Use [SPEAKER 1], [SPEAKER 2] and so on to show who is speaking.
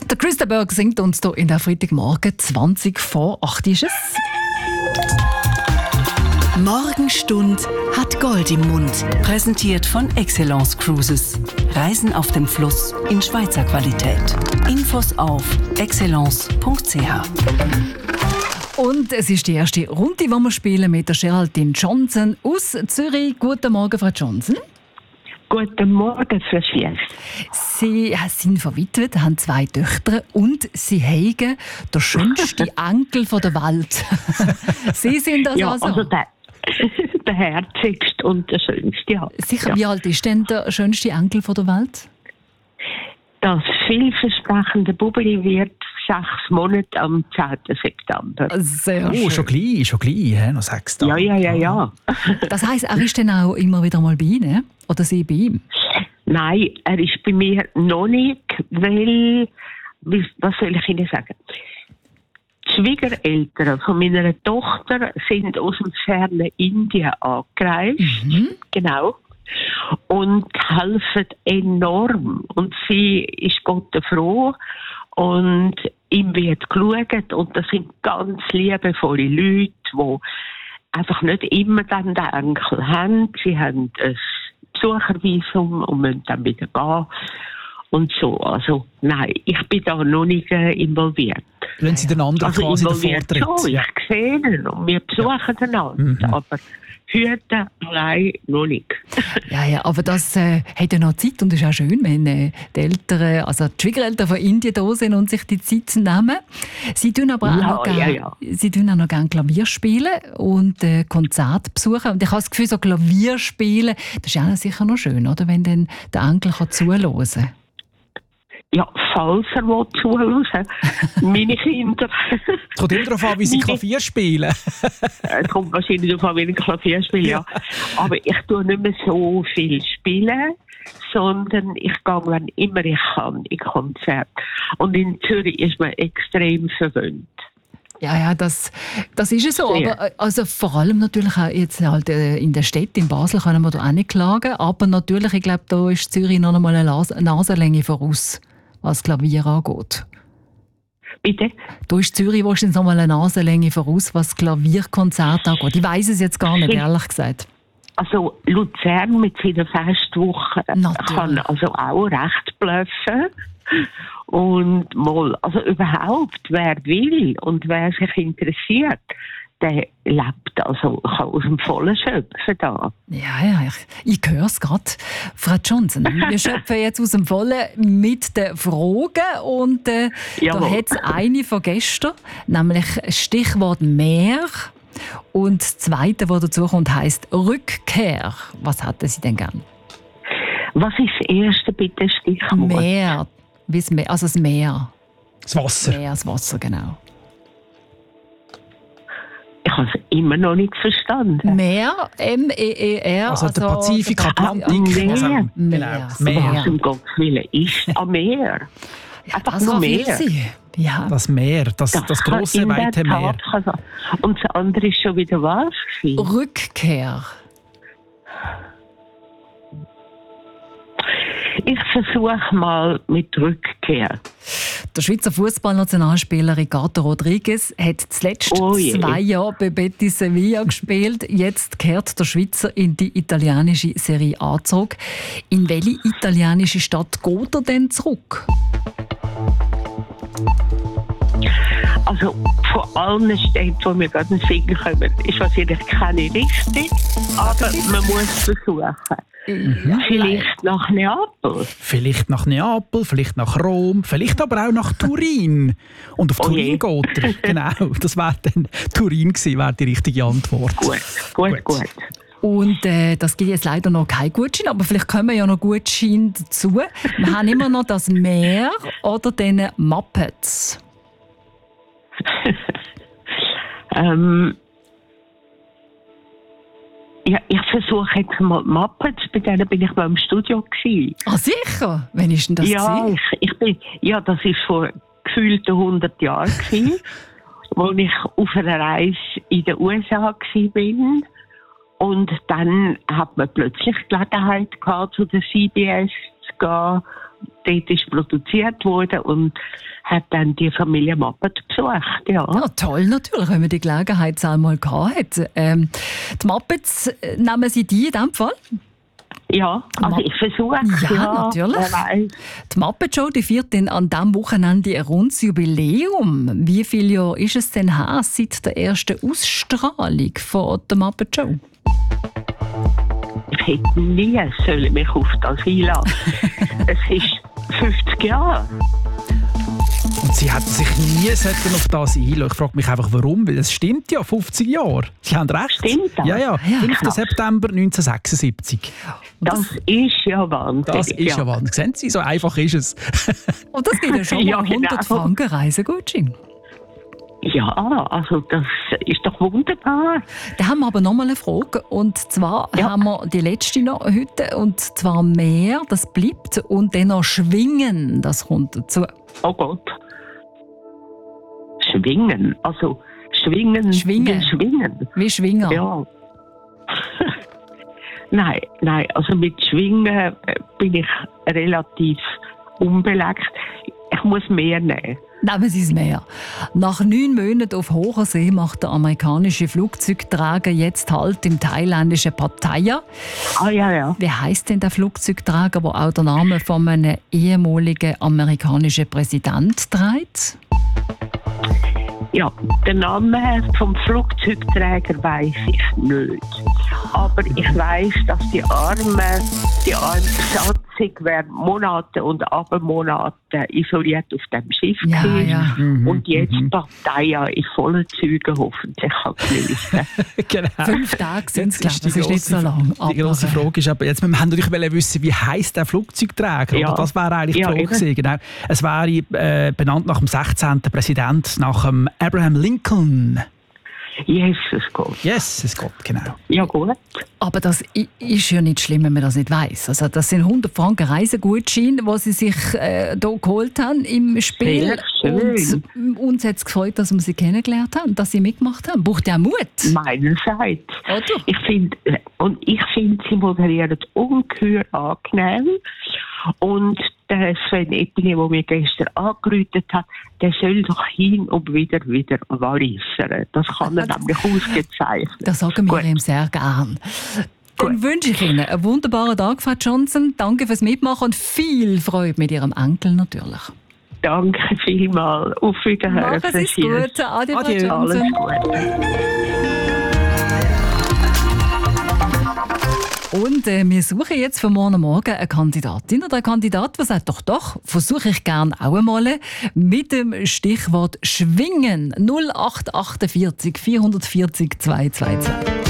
[SPEAKER 1] Der Chris de Burgh singt uns hier in der Freitagmorgen 20 vor 8 ist es.
[SPEAKER 2] Morgenstund hat Gold im Mund. Präsentiert von Excellence Cruises. Reisen auf dem Fluss in Schweizer Qualität. Infos auf excellence.ch.
[SPEAKER 1] Und es ist die erste Runde, die wir spielen mit der Geraldine Johnson aus Zürich. Guten Morgen, Frau Johnson.
[SPEAKER 3] Guten Morgen, Frau Schiess.
[SPEAKER 1] Sie sind verwitwet, haben 2 Töchter und Sie haben den schönsten Enkel der Welt. Sie sind das
[SPEAKER 3] ja,
[SPEAKER 1] also?
[SPEAKER 3] Der herzigste und der schönste. Ja.
[SPEAKER 1] Sicher, wie alt ist denn der schönste Enkel der Welt?
[SPEAKER 3] Das vielversprechende Bubeli wird 6 Monate am 10. September.
[SPEAKER 1] Sehr schön.
[SPEAKER 4] Schon gleich, noch 6 Tage.
[SPEAKER 3] Ja.
[SPEAKER 1] Das heisst, er ist dann auch immer wieder mal bei Ihnen? Oder Sie bei ihm?
[SPEAKER 3] Nein, er ist bei mir noch nicht, weil, was soll ich Ihnen sagen? Die Schwiegereltern von meiner Tochter sind aus dem fernen Indien angereist. Genau. Und helfen enorm. Und sie ist Gott froh. Und ihm wird geschaut. Und das sind ganz liebevolle Leute, die einfach nicht immer dann den Enkel haben. Sie haben ein Besuchervisum und müssen dann wieder gehen. Und so. Also, nein, ich bin da noch nicht involviert.
[SPEAKER 4] Wenn Sie den anderen quasi den Vortritt.
[SPEAKER 3] Schon, ich sehe ihn und wir besuchen einander. Aber hüten allein noch nicht.
[SPEAKER 1] Ja, aber das hat ja noch Zeit und ist auch schön, wenn die Eltern, also die Schwiegereltern von Indien da sind und sich die Zeit nehmen. Sie tun aber auch noch gerne Klavier spielen und Konzerte besuchen. Und ich habe das Gefühl, so Klavier spielen, das ist auch sicher noch schön, oder? Wenn dann der Enkel zuhören kann.
[SPEAKER 3] Ja, falls er zuhören will. Meine Kinder.
[SPEAKER 4] Es kommt immer darauf an, wie sie Klavier spielen.
[SPEAKER 3] Es kommt wahrscheinlich darauf an, wie ich Klavier spiele, ja. Aber ich tue nicht mehr so viel spielen, sondern ich gehe, wann immer ich kann, in Konzerte. Und in Zürich ist man extrem verwöhnt.
[SPEAKER 1] Ja, das ist es so. Aber also vor allem natürlich auch jetzt halt in der Stadt, in Basel, können wir da auch nicht klagen. Aber natürlich, ich glaube, da ist Zürich noch einmal eine Nasenlänge voraus, was Klavier angeht.
[SPEAKER 3] Bitte?
[SPEAKER 1] Da ist Zürich wahrscheinlich noch mal eine Nasenlänge voraus, was Klavierkonzerte angeht. Ich weiss es jetzt gar nicht, ehrlich gesagt.
[SPEAKER 3] Also Luzern mit seiner Festwoche kann also auch recht bluffen. Und mal, also überhaupt, wer will und wer sich interessiert, der lebt, also kann aus dem Vollen schöpfen da.
[SPEAKER 1] Ja, ich höre es gerade. Frau Johnson, wir schöpfen jetzt aus dem Vollen mit den Fragen und da hat es eine von gestern, nämlich Stichwort Meer. Und das Zweite, was dazu kommt, heisst Rückkehr. Was hätten Sie denn gern?
[SPEAKER 3] Was ist das erste, bitte, Stichwort?
[SPEAKER 1] Meer. Also das Meer.
[SPEAKER 4] Das Wasser.
[SPEAKER 1] Meer, das Wasser, genau.
[SPEAKER 3] Ich habe es immer noch nicht verstanden.
[SPEAKER 1] Meer, M-E-E-R.
[SPEAKER 4] Also der Pazifik, Atlantik.
[SPEAKER 1] Meer.
[SPEAKER 4] Meer.
[SPEAKER 3] Was um Gottes Willen ist am Meer? Einfach nur Meer.
[SPEAKER 1] Ja.
[SPEAKER 4] Das Meer, das grosse, weite Meer.
[SPEAKER 3] Und das andere ist schon wieder was?
[SPEAKER 1] Rückkehr.
[SPEAKER 3] Ich versuche mal mit Rückkehr.
[SPEAKER 1] Der Schweizer Fußballnationalspieler Ricardo Rodriguez hat zuletzt 2 Jahre bei Betis Sevilla gespielt. Jetzt kehrt der Schweizer in die italienische Serie A zurück. In welche italienische Stadt geht er denn zurück?
[SPEAKER 3] Also von allen Städten, die mir gerade in den Sinn kommen, ist wahrscheinlich keine richtig, aber man muss versuchen. Vielleicht nach Neapel.
[SPEAKER 4] Vielleicht nach Neapel, vielleicht nach Rom, vielleicht aber auch nach Turin. Und auf Turin geht er. Genau, das wäre dann Turin gewesen, wäre die richtige Antwort.
[SPEAKER 3] Gut.
[SPEAKER 1] Und das gibt jetzt leider noch kein Gutschein, aber vielleicht kommen ja noch Gutscheine dazu. Wir haben immer noch das Meer oder den Muppets.
[SPEAKER 3] Ja, ich versuche jetzt mal Muppets, bei denen bin ich mal im Studio gewesen.
[SPEAKER 1] Ah, sicher? Wann ist denn das?
[SPEAKER 3] Das ist vor gefühlten 100 Jahren gewesen, wo ich auf einer Reise in den USA war. Und dann hat man plötzlich Gelegenheit gehabt, zu der CBS zu gehen dort ist produziert worden und hat dann die Familie Muppet besucht. Ja.
[SPEAKER 1] Ja, toll natürlich, wenn man die Gelegenheit einmal gehabt hat. Die Muppets, nehmen Sie die in diesem Fall?
[SPEAKER 3] Ja, also ich versuche es.
[SPEAKER 1] Ja, natürlich. Die Muppet Show, die feiert an diesem Wochenende ein rundes Jubiläum. Wie viele Jahre ist es denn her seit der ersten Ausstrahlung von der Muppet Show?
[SPEAKER 3] Ich hätte nie sollen mich auf das einlassen. Es ist 50 Jahre.
[SPEAKER 4] Und sie hätten sich nie auf das einlassen. Ich frage mich einfach, warum. Weil es stimmt ja, 50 Jahre. Sie haben recht.
[SPEAKER 3] Stimmt das?
[SPEAKER 4] Ja. 5. September 1976.
[SPEAKER 3] Das ist ja wahnsinnig.
[SPEAKER 4] Das ist ja wahnsinnig. Sehen Sie, so einfach ist es.
[SPEAKER 1] Und das gibt ja schon mal 100 Franken Reisegutschein.
[SPEAKER 3] Ja, also das ist doch wunderbar.
[SPEAKER 1] Da haben wir aber noch mal eine Frage. Und zwar haben wir die letzte noch heute. Und zwar mehr, das bleibt. Und dann noch Schwingen, das kommt dazu.
[SPEAKER 3] Oh Gott. Schwingen. Also schwingen.
[SPEAKER 1] Wie Schwinger.
[SPEAKER 3] Ja. Nein, also mit Schwingen bin ich relativ unbeleckt. Ich muss mehr nehmen.
[SPEAKER 1] Nehmen Sie es mehr. Nach 9 Monaten auf hoher See macht der amerikanische Flugzeugträger jetzt Halt im thailändischen Pattaya.
[SPEAKER 3] Ah, ja.
[SPEAKER 1] Wie heisst denn der Flugzeugträger, der auch den Namen von einem ehemaligen amerikanischen Präsidenten trägt?
[SPEAKER 3] Ja, den Namen vom Flugzeugträger weiss ich nicht. Aber ich weiss, dass die arme Besatzung während Monate und Abermonate isoliert auf dem Schiff war. Und jetzt Pattaya in vollen Zügen hoffentlich kann geniessen.
[SPEAKER 1] Genau. 5 Tage sind es, glaube ich. Das ist nicht so lang.
[SPEAKER 4] Die grosse Frage ist aber, jetzt, wir haben natürlich wissen, wie heisst der Flugzeugträger?
[SPEAKER 3] Ja.
[SPEAKER 4] Das wäre eigentlich die Frage gewesen. Genau. Es wäre benannt nach dem 16. Präsident, nach dem Abraham Lincoln.
[SPEAKER 3] Jesus Gott,
[SPEAKER 4] genau.
[SPEAKER 3] Ja, gut.
[SPEAKER 1] Aber das ist ja nicht schlimm, wenn man das nicht weiss. Also das sind 100 Franken Reisegutschein, die sie sich hier geholt haben im Spiel.
[SPEAKER 3] Sehr schön.
[SPEAKER 1] Und uns hat es gefreut, dass wir sie kennengelernt haben, dass sie mitgemacht haben. Braucht ja Mut.
[SPEAKER 3] Meinerseits.
[SPEAKER 1] Oder?
[SPEAKER 3] Ich finde, sie moderieren ungeheuer angenehm. Und der Sven Eppini, der mir gestern angerufen hat, der soll doch hin und wieder wallisern. Das kann er nämlich ausgezeichnet.
[SPEAKER 1] Das sagen wir ihm sehr gern. Dann wünsche ich Ihnen einen wunderbaren Tag, Frau Johnson. Danke fürs Mitmachen und viel Freude mit Ihrem Enkel natürlich.
[SPEAKER 3] Danke vielmals. Auf Wiederhören.
[SPEAKER 1] Machen Sie es gut. Adieu, Frau Johnson.
[SPEAKER 3] Alles Gute.
[SPEAKER 1] Und wir suchen jetzt für morgen Morgen eine Kandidatin oder einen Kandidat, der sagt, doch, versuche ich gerne auch einmal mit dem Stichwort Schwingen 0848 440 222.